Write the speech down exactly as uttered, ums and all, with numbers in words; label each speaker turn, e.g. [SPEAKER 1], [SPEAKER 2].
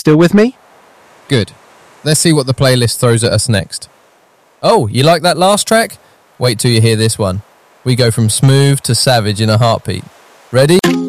[SPEAKER 1] Still with me?
[SPEAKER 2] Good. Let's see what the playlist throws at us next. Oh, you like that last track? Wait till you hear this one. We go from smooth to savage in a heartbeat. Ready?